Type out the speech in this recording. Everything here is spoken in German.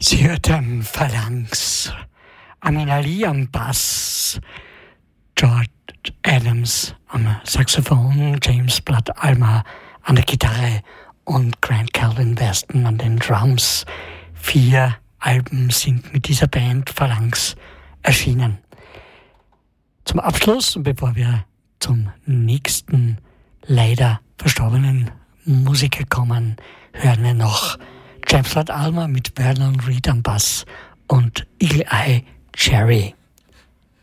Sie hörten Phalanx, Amina Lee am Bass, George Adams am Saxophon, James Blood Alma an der Gitarre und Grant Calvin Weston an den Drums. 4 Alben sind mit dieser Band Phalanx erschienen. Zum Abschluss, und bevor wir zum nächsten leider verstorbenen Musiker kommen, hören wir noch James Blood Alma mit Vernon Reid am Bass und Eagle Eye Cherry.